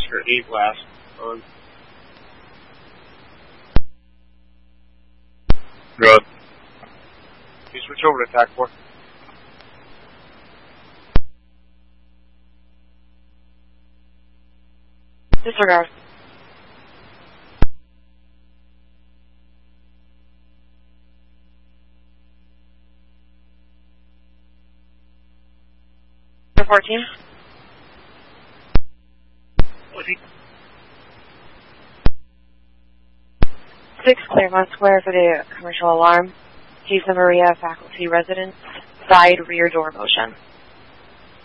Oscar 8 last on. Good. You switch over to TAC 4. Disregard. Number 14. 6 Claremont Square for the commercial alarm. Case number, Maria, faculty residence, side rear door motion.